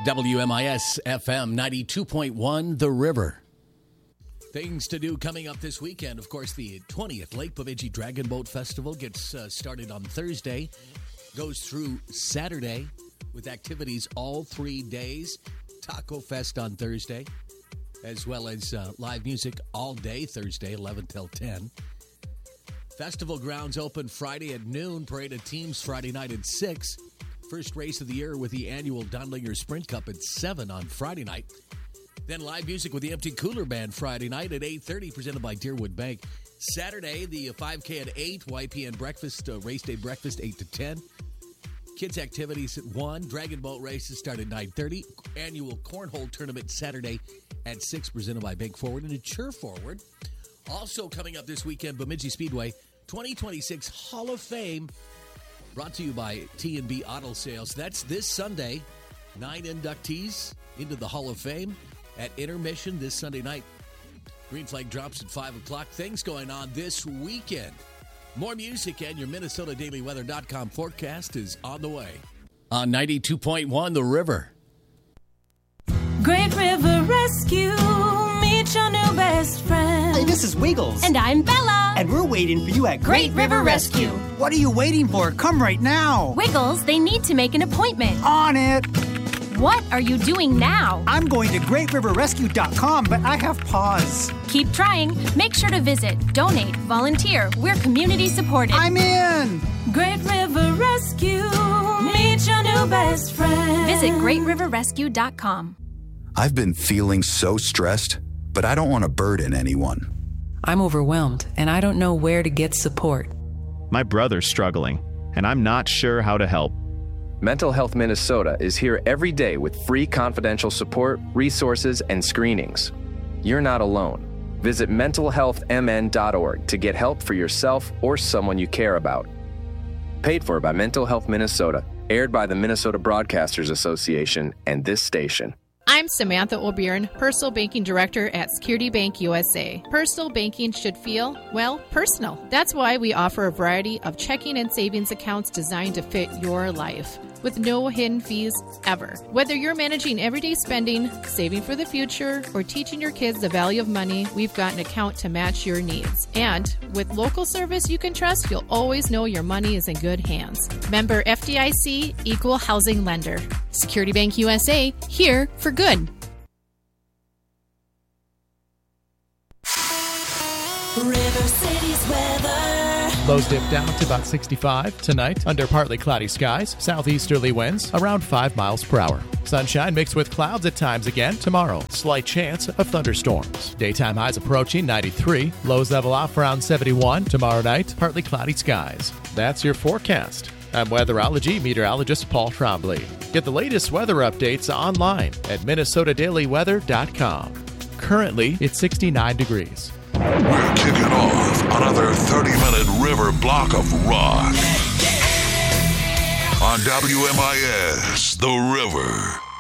WMIS FM 92.1 The River. Things to do coming up this weekend. Of course, the 20th Lake Bemidji Dragon Boat Festival gets started on Thursday, goes through Saturday with activities all 3 days. Taco Fest on Thursday, as well as live music all day Thursday, 11 till 10. Festival grounds open Friday at noon. Parade of Teams Friday night at 6. First race of the year with the annual Dondlinger Sprint Cup at 7 on Friday night. Then live music with the Empty Cooler Band Friday night at 8:30, presented by Deerwood Bank. Saturday, the 5K at 8, YPN breakfast, race day breakfast 8 to 10. Kids activities at 1. Dragon boat races start at 9:30. Annual cornhole tournament Saturday at 6, presented by Bank Forward and a Cheer Forward. Also coming up this weekend, Bemidji Speedway 2026 Hall of Fame, brought to you by T&B Auto Sales. That's this Sunday. 9 inductees into the Hall of Fame at intermission this Sunday night. Green flag drops at 5 o'clock. Things going on this weekend. More music and your MinnesotaDailyWeather.com forecast is on the way. On 92.1 The River. Great River Rescue, meet your new best friend. Hey, this is Wiggles. And I'm Bella. And we're waiting for you at Great River Rescue. What are you waiting for? Come right now. Wiggles, they need to make an appointment. On it. What are you doing now? I'm going to GreatRiverRescue.com, but I have pause. Keep trying. Make sure to visit, donate, volunteer. We're community supported. I'm in. Great River Rescue, meet your new best friend. Visit GreatRiverRescue.com. I've been feeling so stressed, but I don't want to burden anyone. I'm overwhelmed, and I don't know where to get support. My brother's struggling, and I'm not sure how to help. Mental Health Minnesota is here every day with free confidential support, resources, and screenings. You're not alone. Visit mentalhealthmn.org to get help for yourself or someone you care about. Paid for by Mental Health Minnesota, aired by the Minnesota Broadcasters Association and this station. I'm Samantha O'Byrne, Personal Banking Director at Security Bank USA. Personal banking should feel, well, personal. That's why we offer a variety of checking and savings accounts designed to fit your life, with no hidden fees ever. Whether you're managing everyday spending, saving for the future, or teaching your kids the value of money, we've got an account to match your needs. And with local service you can trust, you'll always know your money is in good hands. Member FDIC, Equal Housing Lender. Security Bank USA, here for good. River City's weather. Lows dip down to about 65 tonight under partly cloudy skies, southeasterly winds around 5 miles per hour. Sunshine mixed with clouds at times again tomorrow. Slight chance of thunderstorms. Daytime highs approaching 93. Lows level off around 71. Tomorrow night, partly cloudy skies. That's your forecast. I'm weatherology meteorologist Paul Trombley. Get the latest weather updates online at MinnesotaDailyWeather.com. Currently, it's 69 degrees. We're kicking off another 30-minute river block of rock on WMIS, The River.